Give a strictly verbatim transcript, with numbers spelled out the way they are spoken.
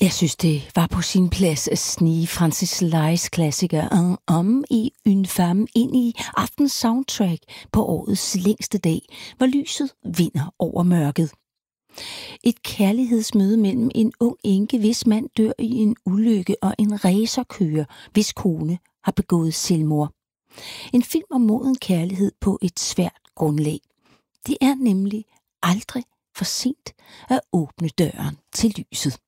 Jeg synes, det var på sin plads at snige Francis Leis klassiker Un homme et une femme ind i aftens soundtrack på årets længste dag, hvor lyset vinder over mørket. Et kærlighedsmøde mellem en ung enke, hvis mand dør i en ulykke, og en racerkører, hvis kone har begået selvmord. En film om moden kærlighed på et svært grundlag. Det er nemlig aldrig for sent at åbne døren til lyset.